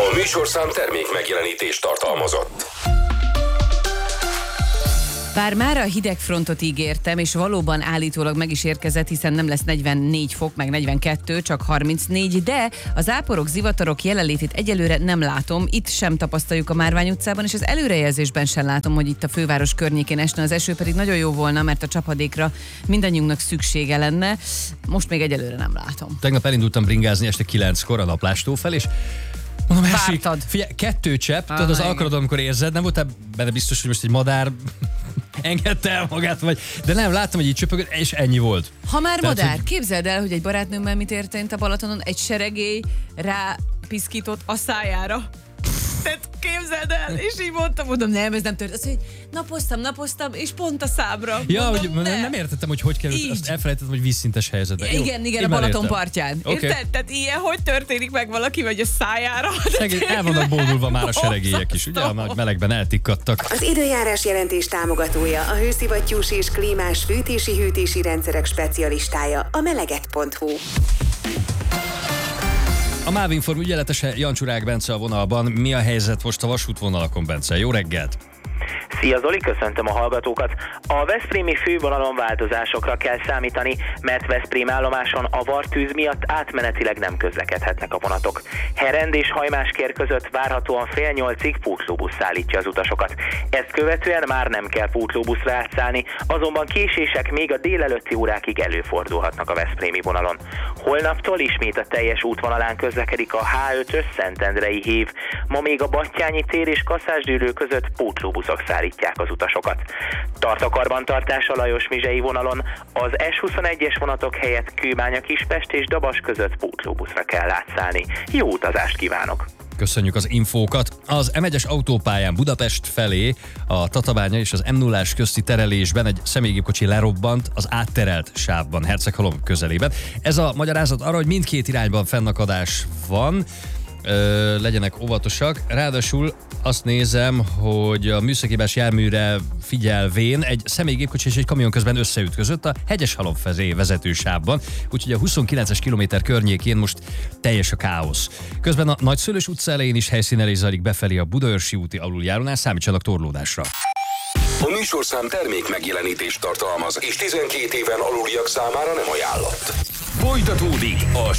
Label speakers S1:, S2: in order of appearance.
S1: A műsorszám termék megjelenítést tartalmazott.
S2: Bár már a hidegfrontot ígértem, és valóban állítólag meg is érkezett, hiszen nem lesz 44 fok, meg 42, csak 34, de az záporok, zivatarok jelenlétét egyelőre nem látom, itt sem tapasztaljuk a Márvány utcában, és az előrejelzésben sem látom, hogy itt a főváros környékén esne az eső, pedig nagyon jó volna, mert a csapadékra mindannyiunknak szüksége lenne. Most még egyelőre nem látom.
S3: Tegnap elindultam bringázni este 9-kor a Naplástó fel, és mondom,
S2: vártad.
S3: Figyelj, 2 csepp, tudod, az alkalod, amikor érzed, nem voltál benne biztos, hogy most egy madár engedte el magát, vagy, de nem, láttam, hogy így csöpögött, és ennyi volt.
S2: Ha már
S3: Tehát,
S2: madár,
S3: hogy...
S2: képzeld el, hogy egy barátnőmmel mi történt a Balatonon, egy seregély rápiszkított a szájára. Tehát képzeld el, és így mondtam, nem, ez nem történt. Azt mondja, napoztam, és pont a szábra.
S3: Ja,
S2: mondom,
S3: hogy nem értettem, hogy került, azt elfelejtettem, hogy vízszintes helyzetben.
S2: Igen, a Balaton partján.
S3: Okay.
S2: Érted? Tehát ilyen, hogy történik meg valaki, vagy a szájára?
S3: El vannak bódulva már a seregélyek is, ugye, a melegben eltikkadtak.
S4: Az időjárás jelentés támogatója, a hőszivattyús és klímás fűtési-hűtési rendszerek specialistája, a meleget.hu.
S3: A MÁV Inform ügyeletese Jancsουρák Bence a vonalban. Mi a helyzet most a vasútvonalakon, Bence? Jó reggelt!
S5: Szia Zoli, köszöntöm a hallgatókat! A veszprémi fővonalon változásokra kell számítani, mert Veszprém állomáson a vartűz miatt átmenetileg nem közlekedhetnek a vonatok. Herend és Hajmáskér között várhatóan 7:30 pótlóbusz szállítja az utasokat. Ezt követően már nem kell pótlóbuszra átszállni, azonban késések még a délelőtti órákig előfordulhatnak a veszprémi vonalon. Holnaptól ismét a teljes útvonalán közlekedik a H5-ös Szentendrei hív. Ma még a Battyányi tér és Kaszásgyűrű között pótlóbuszok szállítják az utasokat. Tart a karbantartás a Lajos-Mizsei vonalon, az S21-es vonatok helyett Kőbánya-Kispest és Dabas között pótlóbuszra kell átszállni. Jó utazást kívánok!
S3: Köszönjük az infókat. Az M1-es autópályán Budapest felé a Tatabánya és az M0-ás közti terelésben egy személygépkocsi lerobbant az átterelt sávban, Herceghalom közelében. Ez a magyarázat arra, hogy mindkét irányban fennakadás van, legyenek óvatosak. Ráadásul azt nézem, hogy a műszakibás járműre figyelvén egy személygépkocsi és egy kamion közben összeütközött a Hegyeshalom felé vezető sávban, úgyhogy a 29-es kilométer környékén most teljes a káosz. Közben a Nagyszőlős utca elején is helyszínelés zajlik befelé a Budaörsi úti aluljárónál, számítsanak torlódásra.
S1: A műsorszám termék megjelenítést tartalmaz, és 12 éven aluliak számára nem ajánlott. Folytatódik a